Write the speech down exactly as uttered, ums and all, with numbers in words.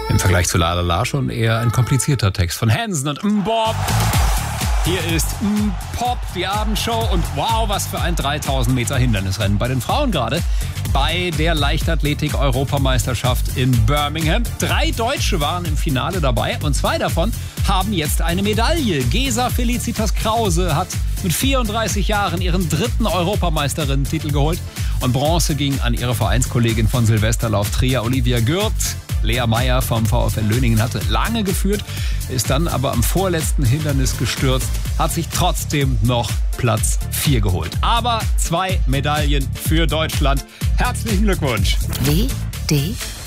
Im Vergleich zu La La La schon eher ein komplizierter Text von Hansen und Mbop. Hier ist Pop, die Abendshow und wow, was für ein dreitausend Meter Hindernisrennen bei den Frauen gerade. Bei der Leichtathletik-Europameisterschaft in Birmingham. Drei Deutsche waren im Finale dabei und zwei davon haben jetzt eine Medaille. Gesa Felicitas Krause hat mit vierunddreißig Jahren ihren dritten Europameisterinnen-Titel geholt. Und Bronze ging an ihre Vereinskollegin von Silvesterlauf Trier, Olivia Gürt. Lea Meyer vom VfL Löningen hatte lange geführt, ist dann aber am vorletzten Hindernis gestürzt, hat sich trotzdem noch Platz vier geholt. Aber zwei Medaillen für Deutschland. Herzlichen Glückwunsch. W D